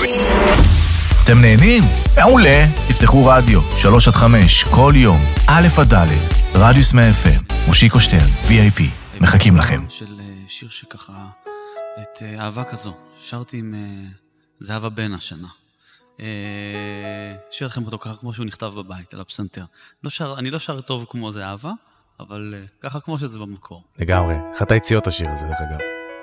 אתם נהנים? מעולה. תפתחו רדיו, 3-5, כל יום, א' עד ד', רדיוס 100 FM, מושיקו שטרן, VIP, מחכים לכם. של שיר שככה, את אהבה כזו, שרתי עם זהבה בן השנה. שיר לכם אותו ככה כמו שהוא נכתב בבית, על הפסנתר. אני לא שר טוב כמו זהבה, אבל ככה כמו שזה במקור. לגמרי, אחת היציאות השיר הזה, דרך אגב.